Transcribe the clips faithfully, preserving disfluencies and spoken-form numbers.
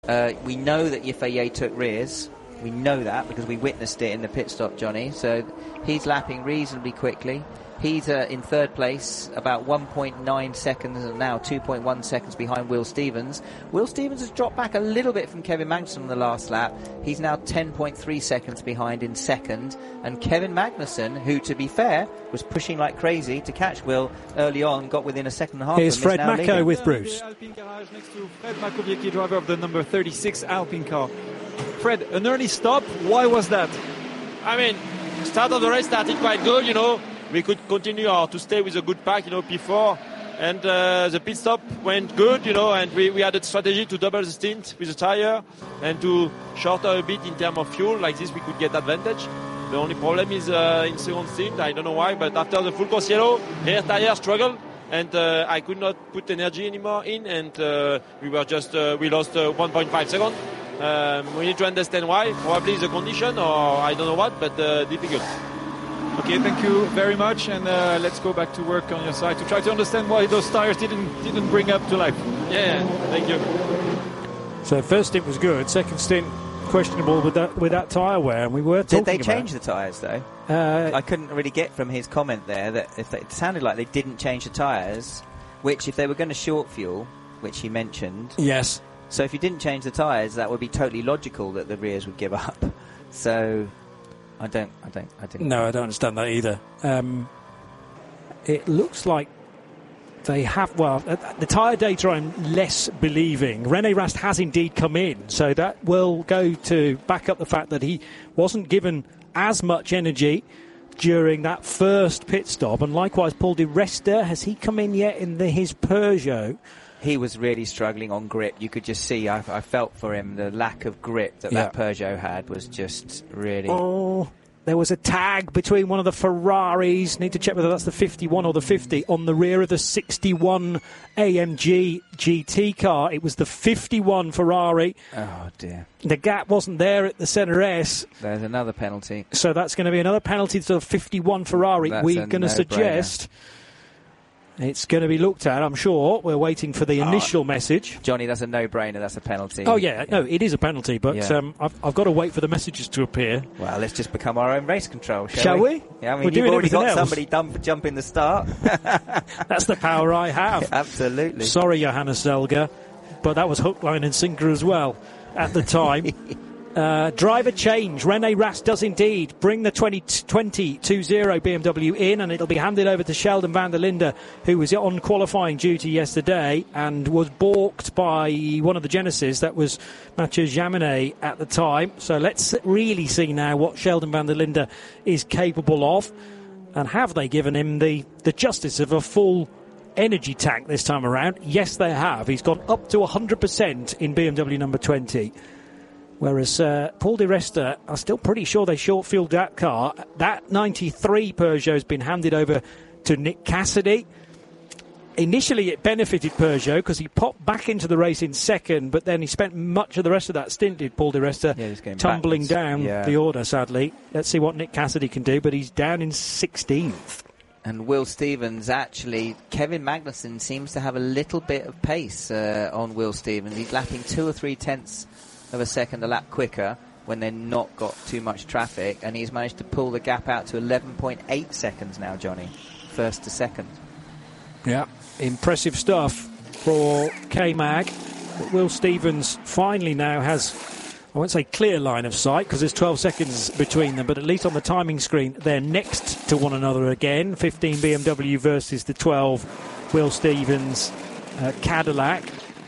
Uh, we know that Yifei took rears. We know that because we witnessed it in the pit stop, Johnny. So he's lapping reasonably quickly. He's uh, in third place, about one point nine seconds, and now two point one seconds behind Will Stevens. Will Stevens has dropped back a little bit from Kevin Magnussen on the last lap. He's now ten point three seconds behind in second. And Kevin Magnussen, who, to be fair, was pushing like crazy to catch Will early on, got within a second and a half. Here's Fred Mako leading. With Bruce. Alpine garage next to Fred Makowiecki, driver of the number thirty-six Alpine car. Fred, an early stop. Why was that? I mean, start of the race started quite good, you know. We could continue or to stay with a good pack, you know, P four. And uh, the pit stop went good, you know, and we, we had a strategy to double the stint with the tire and to shorter a bit in terms of fuel. Like this, we could get advantage. The only problem is uh, in second stint, I don't know why, but after the full course yellow, rear tire struggled. And uh, I could not put energy anymore in, and uh, we were just, uh, we lost uh, one point five seconds. Um, we need to understand why. Probably the condition, or I don't know what, but uh, difficult. Okay, thank you very much, and uh, let's go back to work on your side to try to understand why those tires didn't didn't bring up to life. Yeah, thank you. So first stint was good, second stint questionable with that with that tyre wear, and we were talking Did they about change the tyres though? Uh, I couldn't really get from his comment there that if they, it sounded like they didn't change the tyres, which if they were going to short fuel, which he mentioned. Yes. So if you didn't change the tyres, that would be totally logical that the rears would give up. So I don't, I don't, I didn't. No, I don't understand that either. Um, it looks like they have, well, uh, the tyre data I'm less believing. René Rast has indeed come in, so that will go to back up the fact that he wasn't given as much energy during that first pit stop. And likewise, Paul di Resta, has he come in yet in the, his Peugeot? He was really struggling on grip. You could just see, I, I felt for him, the lack of grip that Yeah. that Peugeot had was just really... Oh, there was a tag between one of the Ferraris. Need to check whether that's the fifty-one or the fifty on the rear of the sixty-one A M G G T car. It was the fifty-one Ferrari. Oh, dear. The gap wasn't there at the centre S. There's another penalty. So that's going to be another penalty to the fifty-one Ferrari. That's We're a going to no-brainer. suggest it's going to be looked at, I'm sure. We're waiting for the initial Oh, message. Johnny, that's a no-brainer. That's a penalty. Oh, yeah. No, it is a penalty, but Yeah. um, I've, I've got to wait for the messages to appear. Well, let's just become our own race control, shall, Shall we? Yeah, I mean, We're you've doing already got everything else. somebody done for jumping the start. That's the power I have. Absolutely. Sorry, Johannes Zelger, but that was hook, line and sinker as well at the time. uh, driver change. René Rast does indeed bring the twenty twenty two zero B M W in, and it'll be handed over to Sheldon van der Linde, who was on qualifying duty yesterday and was balked by one of the Genesis. That was Mathieu Jaminet at the time. So let's really see now what Sheldon van der Linde is capable of, and have they given him the, the justice of a full energy tank this time around? Yes, they have. He's gone up to one hundred percent in B M W number twenty. Whereas uh, Paul di Resta, I'm still pretty sure they short-fueled that car. That ninety-three Peugeot has been handed over to Nick Cassidy. Initially, it benefited Peugeot because he popped back into the race in second, but then he spent much of the rest of that stint, did Paul di Resta, Yeah, he's going tumbling backwards. down Yeah. the order, sadly. Let's see what Nick Cassidy can do, but he's down in sixteenth. And Will Stevens, actually, Kevin Magnussen seems to have a little bit of pace uh, on Will Stevens. He's lapping two or three tenths of a second a lap quicker when they're not got too much traffic, and he's managed to pull the gap out to eleven point eight seconds now, Johnny, first to second. Yeah, impressive stuff for K-Mag. But Will Stevens finally now has, I won't say clear line of sight because there's twelve seconds between them, but at least on the timing screen they're next to one another again. fifteen B M W versus the twelve Will Stevens uh, Cadillac.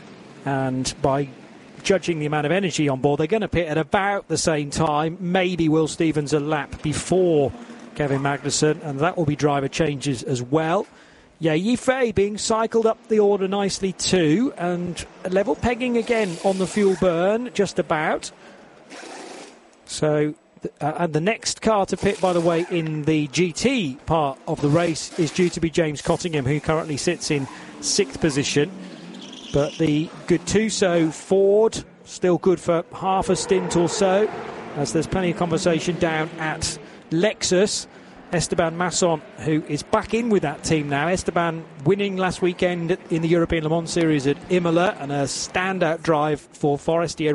And by judging the amount of energy on board, they're going to pit at about the same time. Maybe Will Stevens a lap before Kevin Magnussen, and that will be driver changes as well. Yeah, Yifei being cycled up the order nicely too, and level pegging again on the fuel burn, just about. So, uh, and the next car to pit, by the way, in the G T part of the race is due to be James Cottingham, who currently sits in sixth position. But the Gattuso Ford, still good for half a stint or so, as there's plenty of conversation down at Lexus Esteban Masson, who is back in with that team now. Esteban winning last weekend in the European Le Mans Series at Imola, and a standout drive for Forestier